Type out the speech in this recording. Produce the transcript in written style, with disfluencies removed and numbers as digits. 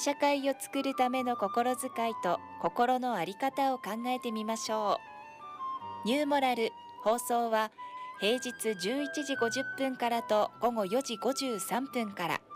社会を作るための心遣いと心の在り方を考えてみましょう。ニューモラル、放送は平日11時50分からと午後4時53分から。